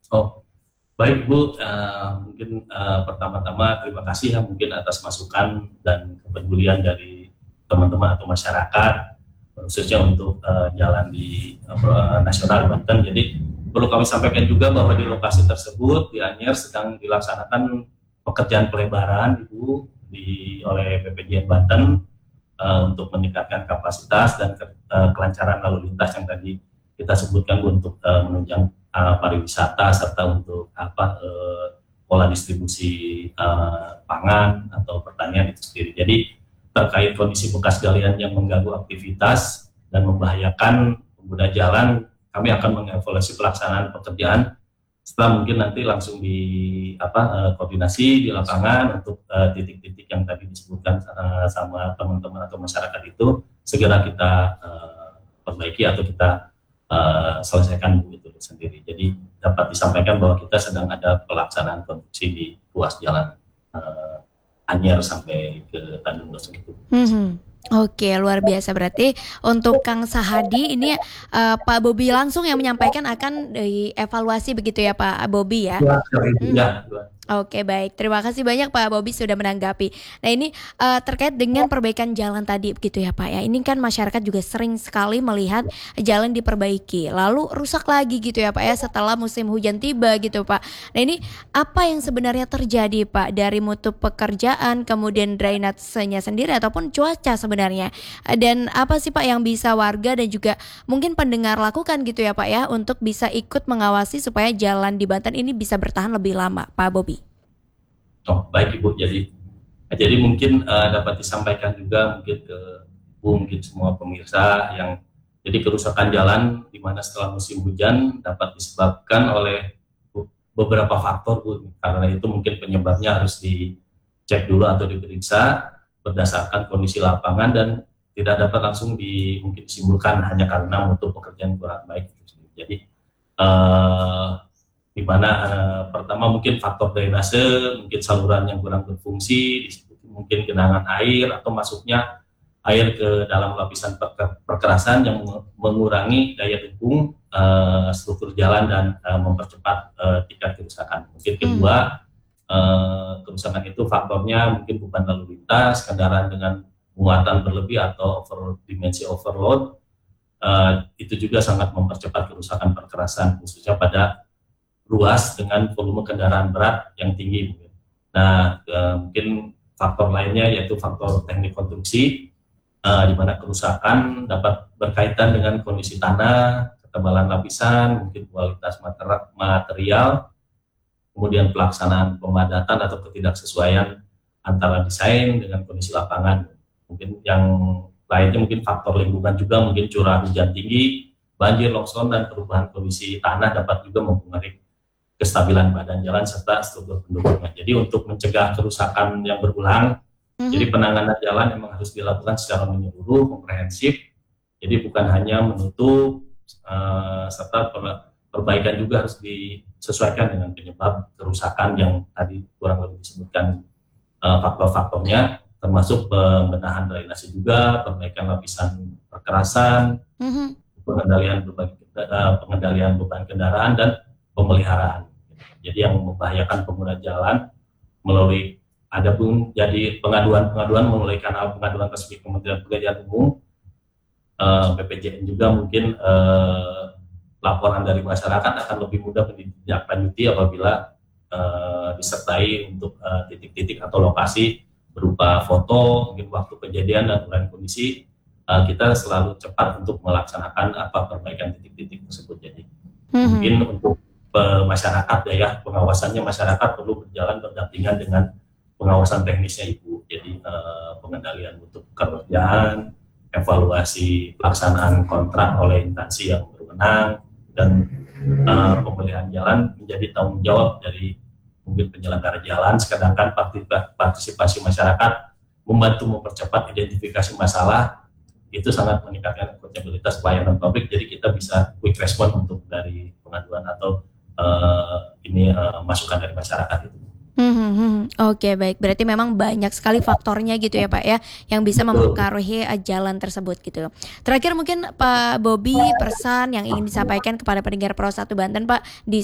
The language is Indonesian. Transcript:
Oh, baik Bu, mungkin pertama-tama terima kasih ya mungkin atas masukan dan kepedulian dari teman-teman atau masyarakat, khususnya untuk jalan di nasional Banten. Jadi perlu kami sampaikan juga bahwa di lokasi tersebut di Anyer sedang dilaksanakan pekerjaan pelebaran Ibu oleh BPJN Banten untuk meningkatkan kapasitas dan kelancaran lalu lintas yang tadi kita sebutkan Bu, untuk menunjang pariwisata serta untuk pola distribusi pangan atau pertanian itu sendiri. Jadi terkait kondisi bekas galian yang mengganggu aktivitas dan membahayakan pengguna jalan, kami akan mengevaluasi pelaksanaan pekerjaan setelah mungkin nanti langsung koordinasi di lapangan untuk titik-titik yang tadi disebutkan sama teman-teman atau masyarakat itu segera kita perbaiki atau kita selesaikan itu sendiri. Jadi dapat disampaikan bahwa kita sedang ada pelaksanaan konstruksi di ruas jalan Anyer sampai ke Tanjung Lesung itu. Oke, luar biasa. Berarti untuk Kang Sahadi ini Pak Bobi langsung yang menyampaikan akan dievaluasi begitu ya Pak Bobi ya? Ya, Mhm. ya, Oke, baik. Terima kasih banyak Pak Bobi sudah menanggapi. Nah, ini terkait dengan perbaikan jalan tadi begitu ya Pak ya. Ini kan masyarakat juga sering sekali melihat jalan diperbaiki, lalu rusak lagi gitu ya Pak ya setelah musim hujan tiba gitu Pak. Nah, ini apa yang sebenarnya terjadi Pak dari mutu pekerjaan, kemudian drainasenya sendiri ataupun cuaca sebenarnya? Dan apa sih Pak yang bisa warga dan juga mungkin pendengar lakukan gitu ya Pak ya untuk bisa ikut mengawasi supaya jalan di Banten ini bisa bertahan lebih lama, Pak Bobi? oh, baik Ibu. Jadi mungkin dapat disampaikan juga mungkin ke Ibu, mungkin semua pemirsa yang jadi kerusakan jalan di mana setelah musim hujan dapat disebabkan oleh beberapa faktor Bu. Karena itu mungkin penyebabnya harus dicek dulu atau diperiksa berdasarkan kondisi lapangan dan tidak dapat langsung mungkin disimpulkan hanya karena mutu pekerjaan kurang baik. Jadi di mana pertama mungkin faktor drainase, mungkin saluran yang kurang berfungsi, mungkin genangan air atau masuknya air ke dalam lapisan perkerasan yang mengurangi daya dukung struktur jalan dan mempercepat tingkat kerusakan. Mungkin kedua, kerusakan itu faktornya mungkin beban lalu lintas, kendaraan dengan muatan berlebih atau dimensi overload, itu juga sangat mempercepat kerusakan perkerasan khususnya pada ruas dengan volume kendaraan berat yang tinggi. Nah, mungkin faktor lainnya yaitu faktor teknik konstruksi, di mana kerusakan dapat berkaitan dengan kondisi tanah, ketebalan lapisan, mungkin kualitas material, kemudian pelaksanaan pemadatan atau ketidaksesuaian antara desain dengan kondisi lapangan. Mungkin yang lainnya mungkin faktor lingkungan juga, mungkin curah hujan tinggi, banjir, longsor, dan perubahan kondisi tanah dapat juga mempengaruhi kestabilan badan jalan serta struktur pendukungnya. Jadi untuk mencegah kerusakan yang berulang, jadi penanganan jalan memang harus dilakukan secara menyeluruh, komprehensif. Jadi bukan hanya menutup, serta perbaikan juga harus disesuaikan dengan penyebab kerusakan yang tadi kurang lebih disebutkan faktor-faktornya, termasuk pembenahan drainase juga, perbaikan lapisan perkerasan, Mhm. pengendalian beban kendaraan dan pemeliharaan. Jadi yang membahayakan pengguna jalan melalui ada pun jadi pengaduan mulai kanal pengaduan resmi Kementerian Pekerjaan Umum, BPJN juga mungkin laporan dari masyarakat akan lebih mudah ditindaklanjuti apabila disertai untuk titik-titik atau lokasi berupa foto, mungkin waktu kejadian dan uraian kondisi, kita selalu cepat untuk melaksanakan perbaikan titik-titik tersebut. Jadi mungkin Mhm. untuk masyarakat ya, pengawasannya masyarakat perlu berjalan berdampingan dengan pengawasan teknisnya Ibu. Jadi pengendalian mutu pekerjaan, evaluasi pelaksanaan kontrak oleh instansi yang berwenang, dan pemeliharaan jalan menjadi tanggung jawab dari mungkin penyelenggara jalan, sedangkan partisipasi masyarakat membantu mempercepat identifikasi masalah itu sangat meningkatkan akuntabilitas pelayanan publik. Jadi kita bisa quick respon untuk dari pengaduan atau masukan dari masyarakat itu. Mhm, mhm. Oke, baik. Berarti memang banyak sekali faktornya gitu ya Pak ya, yang bisa Betul. mempengaruhi jalan tersebut gitu. Terakhir mungkin Pak Bobi pesan yang ingin disampaikan kepada pendengar Pro 1 Banten Pak di